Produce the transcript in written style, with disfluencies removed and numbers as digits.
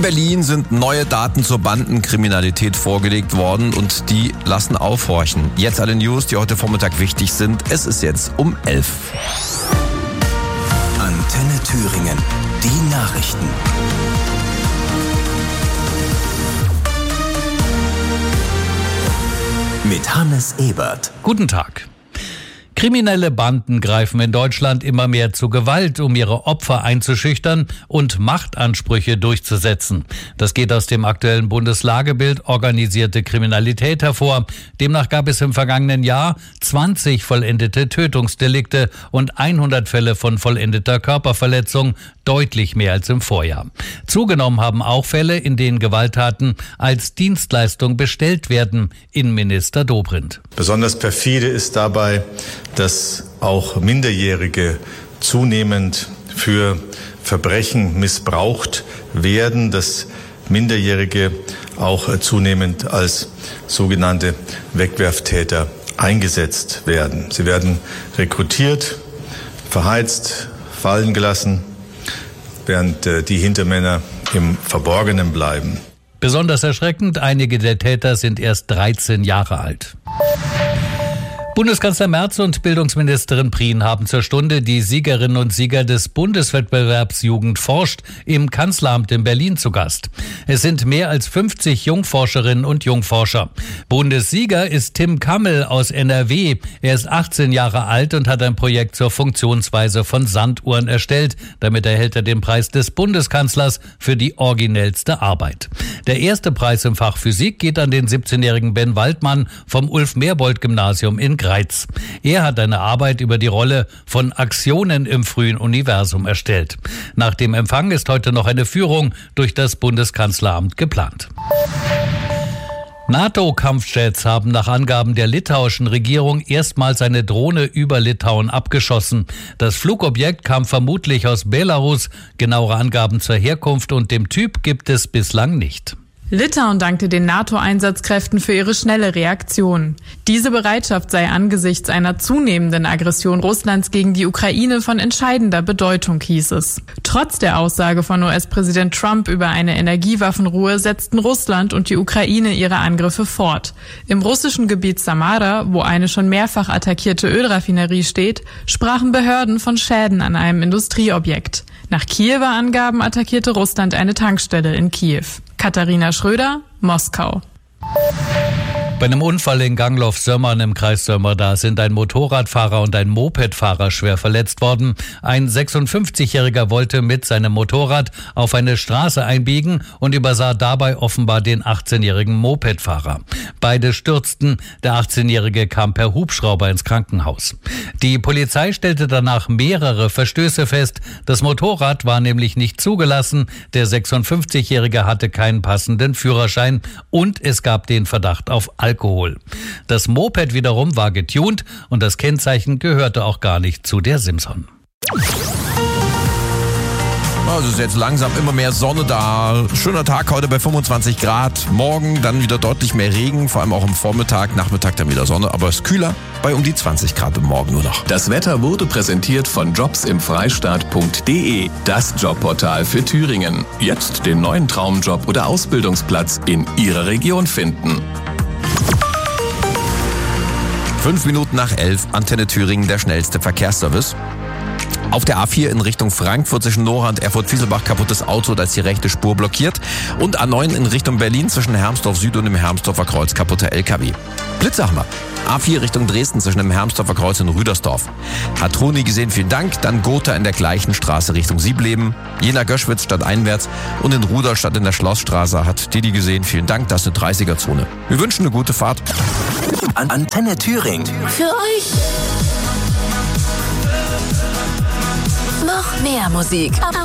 Berlin sind neue Daten zur Bandenkriminalität vorgelegt worden und die lassen aufhorchen. Jetzt alle News, die heute Vormittag wichtig sind. Es ist jetzt um 11. Antenne Thüringen, die Nachrichten. Mit Hannes Ebert. Guten Tag. Kriminelle Banden greifen in Deutschland immer mehr zu Gewalt, um ihre Opfer einzuschüchtern und Machtansprüche durchzusetzen. Das geht aus dem aktuellen Bundeslagebild Organisierte Kriminalität hervor. Demnach gab es im vergangenen Jahr 20 vollendete Tötungsdelikte und 100 Fälle von vollendeter Körperverletzung, deutlich mehr als im Vorjahr. Zugenommen haben auch Fälle, in denen Gewalttaten als Dienstleistung bestellt werden, Innenminister Dobrindt. Besonders perfide ist dabei, dass auch Minderjährige zunehmend für Verbrechen missbraucht werden, dass Minderjährige auch zunehmend als sogenannte Wegwerftäter eingesetzt werden. Sie werden rekrutiert, verheizt, fallen gelassen, während die Hintermänner im Verborgenen bleiben. Besonders erschreckend, einige der Täter sind erst 13 Jahre alt. Bundeskanzler Merz und Bildungsministerin Prien haben zur Stunde die Siegerinnen und Sieger des Bundeswettbewerbs Jugend forscht im Kanzleramt in Berlin zu Gast. Es sind mehr als 50 Jungforscherinnen und Jungforscher. Bundessieger ist Tim Kammel aus NRW. Er ist 18 Jahre alt und hat ein Projekt zur Funktionsweise von Sanduhren erstellt. Damit erhält er den Preis des Bundeskanzlers für die originellste Arbeit. Der erste Preis im Fach Physik geht an den 17-jährigen Ben Waldmann vom Ulf-Merbold-Gymnasium in Greiz. Er hat eine Arbeit über die Rolle von Aktionen im frühen Universum erstellt. Nach dem Empfang ist heute noch eine Führung durch das Bundeskanzleramt geplant. NATO-Kampfjets haben nach Angaben der litauischen Regierung erstmals eine Drohne über Litauen abgeschossen. Das Flugobjekt kam vermutlich aus Belarus. Genauere Angaben zur Herkunft und dem Typ gibt es bislang nicht. Litauen dankte den NATO-Einsatzkräften für ihre schnelle Reaktion. Diese Bereitschaft sei angesichts einer zunehmenden Aggression Russlands gegen die Ukraine von entscheidender Bedeutung, hieß es. Trotz der Aussage von US-Präsident Trump über eine Energiewaffenruhe setzten Russland und die Ukraine ihre Angriffe fort. Im russischen Gebiet Samara, wo eine schon mehrfach attackierte Ölraffinerie steht, sprachen Behörden von Schäden an einem Industrieobjekt. Nach Kiewer Angaben attackierte Russland eine Tankstelle in Kiew. Katharina Schröder, Moskau. Bei einem Unfall in Gangloff-Sömmern im Kreis Sömmerda sind ein Motorradfahrer und ein Mopedfahrer schwer verletzt worden. Ein 56-Jähriger wollte mit seinem Motorrad auf eine Straße einbiegen und übersah dabei offenbar den 18-jährigen Mopedfahrer. Beide stürzten. Der 18-Jährige kam per Hubschrauber ins Krankenhaus. Die Polizei stellte danach mehrere Verstöße fest. Das Motorrad war nämlich nicht zugelassen. Der 56-Jährige hatte keinen passenden Führerschein und es gab den Verdacht auf Alkohol. Das Moped wiederum war getunt und das Kennzeichen gehörte auch gar nicht zu der Simson. Also ist jetzt langsam immer mehr Sonne da. Schöner Tag heute bei 25 Grad. Morgen dann wieder deutlich mehr Regen, vor allem auch am Vormittag, Nachmittag dann wieder Sonne. Aber es ist kühler bei um die 20 Grad im Morgen nur noch. Das Wetter wurde präsentiert von jobsimfreistaat.de, das Jobportal für Thüringen. Jetzt den neuen Traumjob oder Ausbildungsplatz in Ihrer Region finden. 5 Minuten nach 11, Antenne Thüringen, der schnellste Verkehrsservice. Auf der A4 in Richtung Frankfurt zwischen Nora und Erfurt-Fieselbach kaputtes Auto, da ist die rechte Spur blockiert. Und A9 in Richtung Berlin zwischen Hermsdorf Süd und dem Hermsdorfer Kreuz kaputter LKW. Blitze haben wir. A4 Richtung Dresden zwischen dem Hermsdorfer Kreuz und Rüdersdorf. Hat Troni gesehen, vielen Dank. Dann Gotha in der gleichen Straße Richtung Siebleben. Jena-Göschwitz stadteinwärts und in Rudolstadt in der Schlossstraße hat Didi gesehen, vielen Dank. Das ist eine 30er-Zone. Wir wünschen eine gute Fahrt. Antenne Thüringen. Für euch noch mehr Musik.